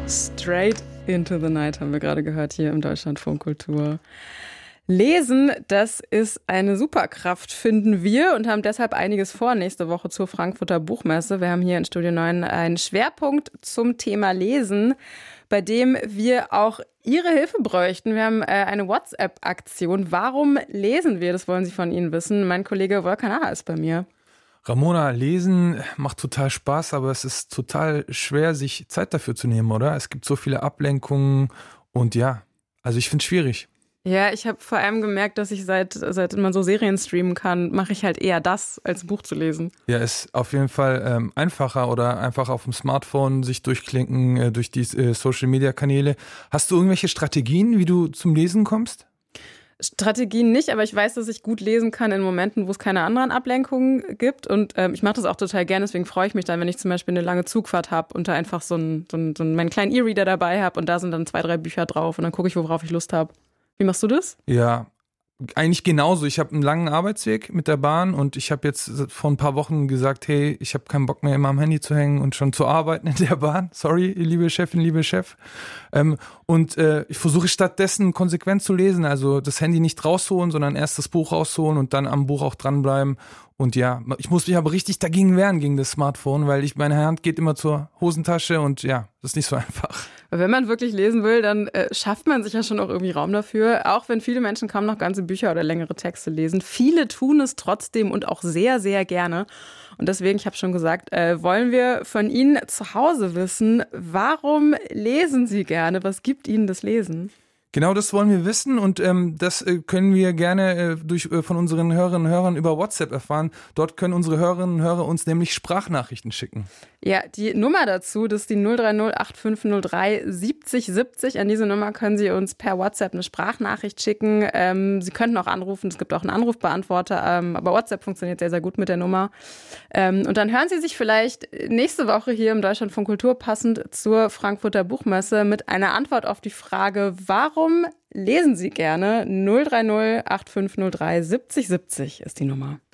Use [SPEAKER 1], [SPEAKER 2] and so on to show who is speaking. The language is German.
[SPEAKER 1] Straight into the Night haben wir gerade gehört hier im Deutschlandfunk Kultur. Lesen, das ist eine Superkraft, finden wir, und haben deshalb einiges vor nächste Woche zur Frankfurter Buchmesse. Wir haben hier in Studio 9 einen Schwerpunkt zum Thema Lesen, bei dem wir auch Ihre Hilfe bräuchten. Wir haben eine WhatsApp-Aktion. Warum lesen wir? Das wollen Sie von Ihnen wissen. Mein Kollege Volkan Ahr ist bei mir.
[SPEAKER 2] Ramona, Lesen macht total Spaß, aber es ist total schwer, sich Zeit dafür zu nehmen, oder? Es gibt so viele Ablenkungen und ja, also ich finde es schwierig.
[SPEAKER 1] Ja, ich habe vor allem gemerkt, dass ich seit man so Serien streamen kann, mache ich halt eher das, als ein Buch zu lesen.
[SPEAKER 2] Ja, ist auf jeden Fall einfacher oder einfach auf dem Smartphone sich durchklinken durch die Social-Media-Kanäle. Hast du irgendwelche Strategien, wie du zum Lesen kommst?
[SPEAKER 1] Strategien nicht, aber ich weiß, dass ich gut lesen kann in Momenten, wo es keine anderen Ablenkungen gibt, und ich mache das auch total gerne, deswegen freue ich mich dann, wenn ich zum Beispiel eine lange Zugfahrt habe und da einfach so meinen kleinen E-Reader dabei habe und da sind dann 2, 3 Bücher drauf und dann gucke ich, worauf ich Lust habe. Wie machst du das?
[SPEAKER 2] Ja, eigentlich genauso. Ich habe einen langen Arbeitsweg mit der Bahn und ich habe jetzt vor ein paar Wochen gesagt, hey, ich habe keinen Bock mehr immer am Handy zu hängen und schon zu arbeiten in der Bahn. Sorry, liebe Chefin, liebe Chef. Ich versuche stattdessen konsequent zu lesen, also das Handy nicht rausholen, sondern erst das Buch rausholen und dann am Buch auch dranbleiben. Und ja, ich muss mich aber richtig dagegen wehren, gegen das Smartphone, weil meine Hand geht immer zur Hosentasche und ja, das ist nicht so einfach.
[SPEAKER 1] Wenn man wirklich lesen will, dann schafft man sich ja schon auch irgendwie Raum dafür. Auch wenn viele Menschen kaum noch ganze Bücher oder längere Texte lesen. Viele tun es trotzdem und auch sehr, sehr gerne. Und deswegen, ich habe schon gesagt, wollen wir von Ihnen zu Hause wissen, warum lesen Sie gerne? Was gibt Ihnen das Lesen?
[SPEAKER 2] Genau, das wollen wir wissen und das können wir gerne von unseren Hörerinnen und Hörern über WhatsApp erfahren. Dort können unsere Hörerinnen und Hörer uns nämlich Sprachnachrichten schicken. Ja,
[SPEAKER 1] die Nummer dazu, das ist die 030 8503 70 70. An diese Nummer können Sie uns per WhatsApp eine Sprachnachricht schicken. Sie könnten auch anrufen, es gibt auch einen Anrufbeantworter, aber WhatsApp funktioniert sehr, sehr gut mit der Nummer. Und dann hören Sie sich vielleicht nächste Woche hier im Deutschlandfunk Kultur passend zur Frankfurter Buchmesse mit einer Antwort auf die Frage, warum lesen Sie gerne? 030 8503 70 70 ist die Nummer.